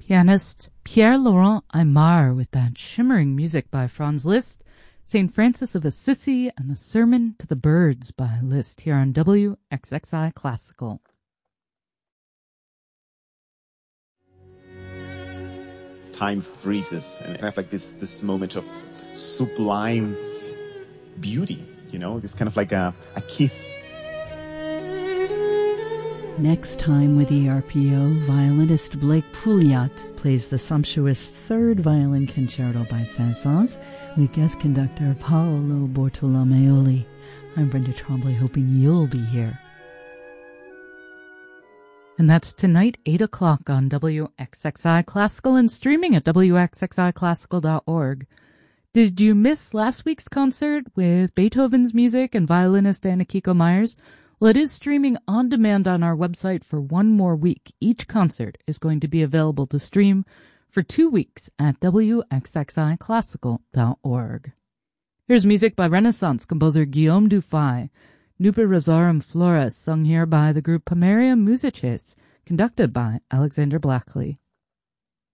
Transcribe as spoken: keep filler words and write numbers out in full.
Pianist Pierre-Laurent Aimard with that shimmering music by Franz Liszt, Saint Francis of Assisi, and the Sermon to the Birds by Liszt here on W X X I Classical. Time freezes, and I have like this this moment of sublime beauty, you know, this kind of like a, a kiss. Next time with E R P O, violinist Blake Pouliot plays the sumptuous third violin concerto by Saint-Saëns with guest conductor Paolo Bortolomeoli. I'm Brenda Tremblay, hoping you'll be here. And that's tonight, eight o'clock on W X X I Classical and streaming at W X X I classical dot org. Did you miss last week's concert with Beethoven's music and violinist Anna Kiko Myers? Well, it is streaming on demand on our website for one more week. Each concert is going to be available to stream for two weeks at W X X I classical dot org. Here's music by Renaissance composer Guillaume Dufay, Nuper Rosarum Flores, sung here by the group Pomerium Musices, conducted by Alexander Blackley.